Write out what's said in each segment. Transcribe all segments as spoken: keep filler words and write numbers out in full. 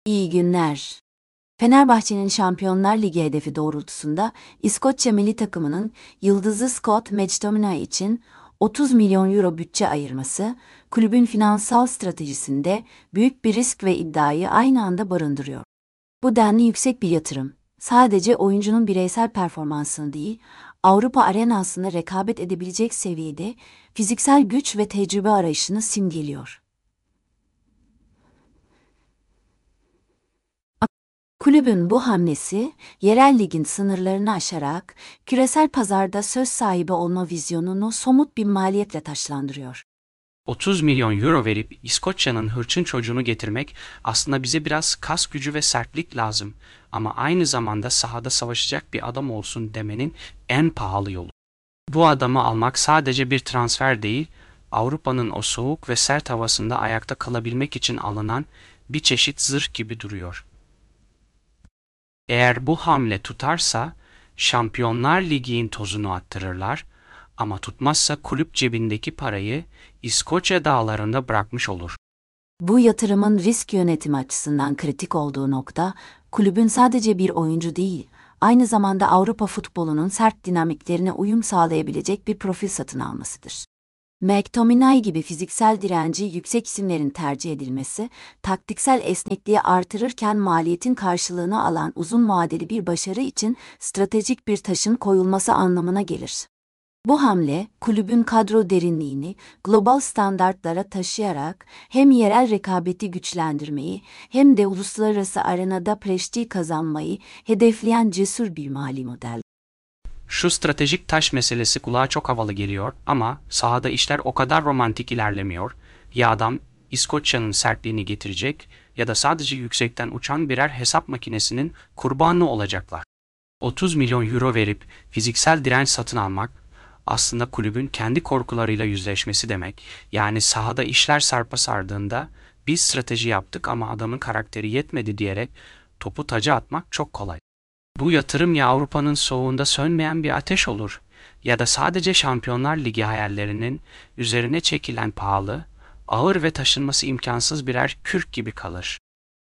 İyi günler. Fenerbahçe'nin Şampiyonlar Ligi hedefi doğrultusunda İskoçya milli takımının yıldızı Scott McTominay için otuz milyon euro bütçe ayırması, kulübün finansal stratejisinde büyük bir risk ve iddiayı aynı anda barındırıyor. Bu denli yüksek bir yatırım, sadece oyuncunun bireysel performansını değil, Avrupa arenasında rekabet edebilecek seviyede fiziksel güç ve tecrübe arayışını simgeliyor. Kulübün bu hamlesi, yerel ligin sınırlarını aşarak küresel pazarda söz sahibi olma vizyonunu somut bir maliyetle taşlandırıyor. otuz milyon euro verip İskoçya'nın hırçın çocuğunu getirmek aslında bize biraz kas gücü ve sertlik lazım ama aynı zamanda sahada savaşacak bir adam olsun demenin en pahalı yolu. Bu adamı almak sadece bir transfer değil, Avrupa'nın o soğuk ve sert havasında ayakta kalabilmek için alınan bir çeşit zırh gibi duruyor. Eğer bu hamle tutarsa Şampiyonlar Ligi'nin tozunu attırırlar ama tutmazsa kulüp cebindeki parayı İskoçya dağlarında bırakmış olur. Bu yatırımın risk yönetimi açısından kritik olduğu nokta, kulübün sadece bir oyuncu değil, aynı zamanda Avrupa futbolunun sert dinamiklerine uyum sağlayabilecek bir profil satın almasıdır. McTominay gibi fiziksel direnci yüksek isimlerin tercih edilmesi, taktiksel esnekliği artırırken maliyetin karşılığını alan uzun vadeli bir başarı için stratejik bir taşın koyulması anlamına gelir. Bu hamle, kulübün kadro derinliğini global standartlara taşıyarak hem yerel rekabeti güçlendirmeyi hem de uluslararası arenada prestij kazanmayı hedefleyen cesur bir mali model. Şu stratejik taş meselesi kulağa çok havalı geliyor ama sahada işler o kadar romantik ilerlemiyor. Ya adam İskoçya'nın sertliğini getirecek ya da sadece yüksekten uçan birer hesap makinesinin kurbanı olacaklar. otuz milyon euro verip fiziksel direnç satın almak aslında kulübün kendi korkularıyla yüzleşmesi demek. Yani sahada işler sarpa sardığında biz strateji yaptık ama adamın karakteri yetmedi diyerek topu taca atmak çok kolay. Bu yatırım ya Avrupa'nın soğuğunda sönmeyen bir ateş olur ya da sadece Şampiyonlar Ligi hayallerinin üzerine çekilen pahalı, ağır ve taşınması imkansız birer kürk gibi kalır.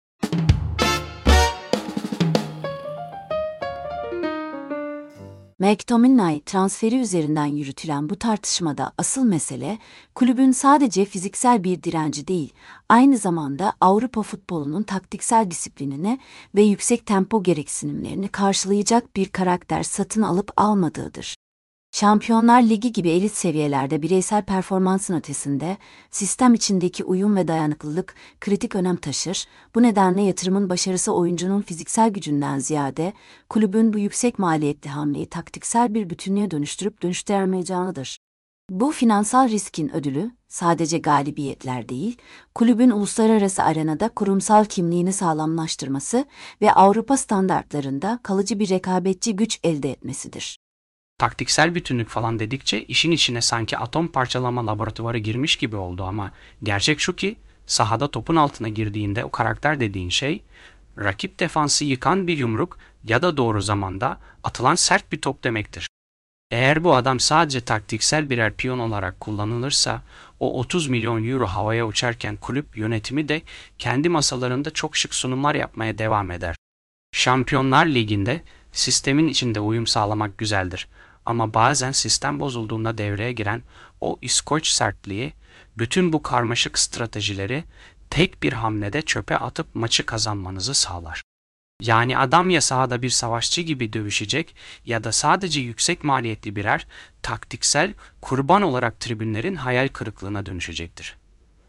McTominay transferi üzerinden yürütülen bu tartışmada asıl mesele, kulübün sadece fiziksel bir direnci değil, aynı zamanda Avrupa futbolunun taktiksel disiplinine ve yüksek tempo gereksinimlerini karşılayacak bir karakter satın alıp almadığıdır. Şampiyonlar Ligi gibi elit seviyelerde bireysel performansın ötesinde, sistem içindeki uyum ve dayanıklılık kritik önem taşır. Bu nedenle yatırımın başarısı oyuncunun fiziksel gücünden ziyade, kulübün bu yüksek maliyetli hamleyi taktiksel bir bütünlüğe dönüştürüp dönüştüremeyeceğidir. Bu finansal riskin ödülü, sadece galibiyetler değil, kulübün uluslararası arenada kurumsal kimliğini sağlamlaştırması ve Avrupa standartlarında kalıcı bir rekabetçi güç elde etmesidir. Taktiksel bütünlük falan dedikçe işin içine sanki atom parçalama laboratuvarı girmiş gibi oldu ama gerçek şu ki sahada topun altına girdiğinde o karakter dediğin şey rakip defansı yıkan bir yumruk ya da doğru zamanda atılan sert bir top demektir. Eğer bu adam sadece taktiksel birer piyon olarak kullanılırsa o otuz milyon euro havaya uçarken kulüp yönetimi de kendi masalarında çok şık sunumlar yapmaya devam eder. Şampiyonlar Ligi'nde sistemin içinde uyum sağlamak güzeldir. Ama bazen sistem bozulduğunda devreye giren o İskoç sertliği, bütün bu karmaşık stratejileri tek bir hamlede çöpe atıp maçı kazanmanızı sağlar. Yani adam ya sahada bir savaşçı gibi dövüşecek ya da sadece yüksek maliyetli birer taktiksel kurban olarak tribünlerin hayal kırıklığına dönüşecektir.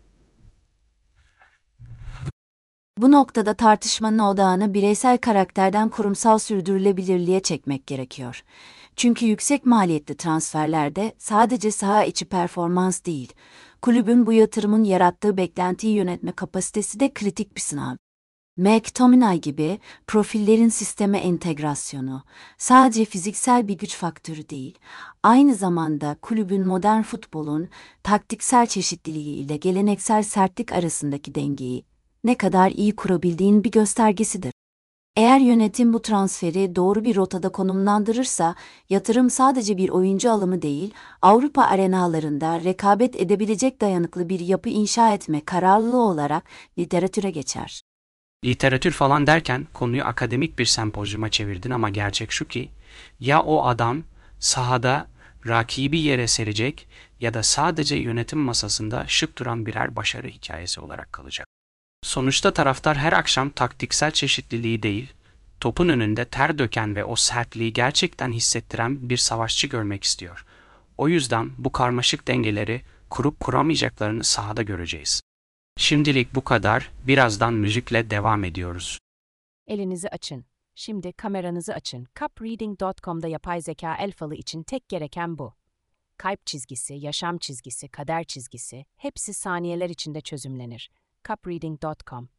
Bu noktada tartışmanın odağını bireysel karakterden kurumsal sürdürülebilirliğe çekmek gerekiyor. Çünkü yüksek maliyetli transferlerde sadece saha içi performans değil, kulübün bu yatırımın yarattığı beklentiyi yönetme kapasitesi de kritik bir sınav. McTominay gibi profillerin sisteme entegrasyonu sadece fiziksel bir güç faktörü değil, aynı zamanda kulübün modern futbolun taktiksel çeşitliliği ile geleneksel sertlik arasındaki dengeyi ne kadar iyi kurabildiğin bir göstergesidir. Eğer yönetim bu transferi doğru bir rotada konumlandırırsa, yatırım sadece bir oyuncu alımı değil, Avrupa arenalarında rekabet edebilecek dayanıklı bir yapı inşa etme kararlılığı olarak literatüre geçer. Literatür falan derken konuyu akademik bir sempozyuma çevirdin ama gerçek şu ki ya o adam sahada rakibi yere serecek ya da sadece yönetim masasında şık duran birer başarı hikayesi olarak kalacak. Sonuçta taraftar her akşam taktiksel çeşitliliği değil, topun önünde ter döken ve o sertliği gerçekten hissettiren bir savaşçı görmek istiyor. O yüzden bu karmaşık dengeleri kurup kuramayacaklarını sahada göreceğiz. Şimdilik bu kadar. Birazdan müzikle devam ediyoruz. Elinizi açın. Şimdi kameranızı açın. cupreading nokta com'da yapay zeka el falı için tek gereken bu. Kalp çizgisi, yaşam çizgisi, kader çizgisi hepsi saniyeler içinde çözümlenir. cupreading nokta com